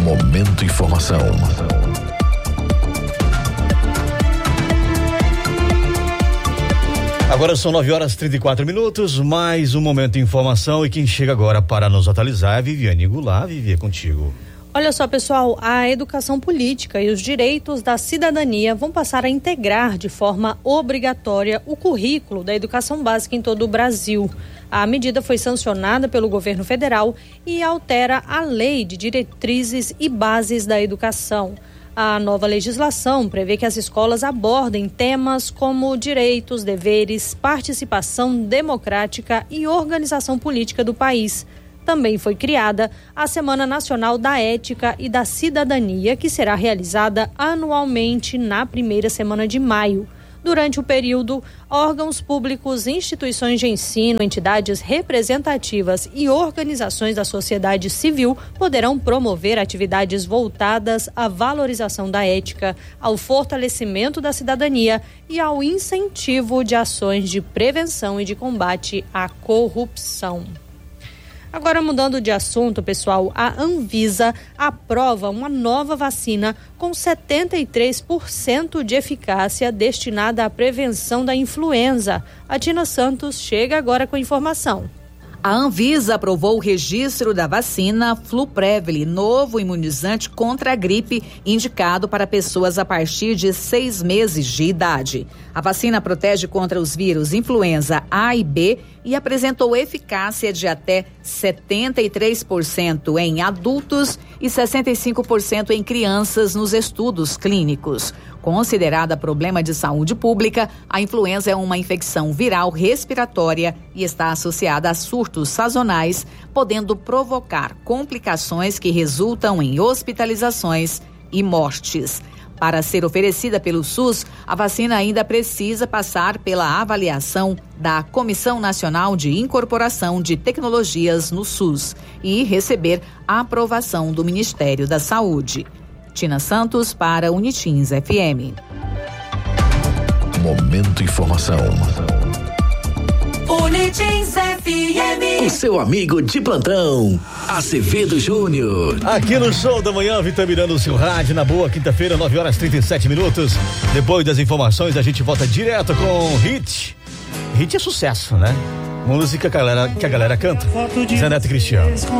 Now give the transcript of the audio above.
Momento Informação. Agora são 9h34, mais um Momento de Informação, e quem chega agora para nos atualizar é Viviane Goulart. Vivi, é contigo. Olha só, pessoal, a educação política e os direitos da cidadania vão passar a integrar de forma obrigatória o currículo da educação básica em todo o Brasil. A medida foi sancionada pelo governo federal e altera a Lei de Diretrizes e Bases da Educação. A nova legislação prevê que as escolas abordem temas como direitos, deveres, participação democrática e organização política do país. Também foi criada a Semana Nacional da Ética e da Cidadania, que será realizada anualmente na primeira semana de maio. Durante o período, órgãos públicos, instituições de ensino, entidades representativas e organizações da sociedade civil poderão promover atividades voltadas à valorização da ética, ao fortalecimento da cidadania e ao incentivo de ações de prevenção e de combate à corrupção. Agora, mudando de assunto, pessoal, a Anvisa aprova uma nova vacina com 73% de eficácia destinada à prevenção da influenza. A Tina Santos chega agora com a informação. A Anvisa aprovou o registro da vacina Fluprevil, novo imunizante contra a gripe, indicado para pessoas a partir de 6 meses de idade. A vacina protege contra os vírus influenza A e B e apresentou eficácia de até 73% em adultos e 65% em crianças nos estudos clínicos. Considerada problema de saúde pública, a influenza é uma infecção viral respiratória e está associada a surtos sazonais, podendo provocar complicações que resultam em hospitalizações e mortes. Para ser oferecida pelo SUS, a vacina ainda precisa passar pela avaliação da Comissão Nacional de Incorporação de Tecnologias no SUS e receber a aprovação do Ministério da Saúde. Tina Santos para Unitins FM. Momento Informação. Unitins FM. O seu amigo de plantão, Azevedo Júnior. Aqui no Show da Manhã, vitaminando o seu rádio na boa quinta-feira, 9h37. Depois das informações, a gente volta direto com Hit. Hit é sucesso, né? Música que a galera canta. Zé Neto e Cristiano.